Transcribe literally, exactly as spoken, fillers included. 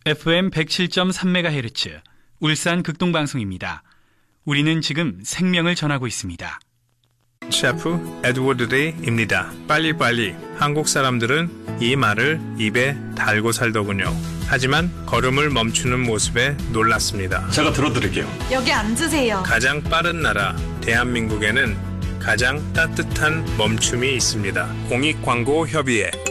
에프엠 백칠 점 삼 메가헤르츠 울산 극동방송입니다. 우리는 지금 생명을 전하고 있습니다. 셰프 에드워드 레이입니다. 빨리빨리. 한국 사람들은 이 말을 입에 달고 살더군요. 하지만 걸음을 멈추는 모습에 놀랐습니다. 제가 들어드릴게요. 여기 앉으세요. 가장 빠른 나라 대한민국에는 가장 따뜻한 멈춤이 있습니다. 공익광고협의회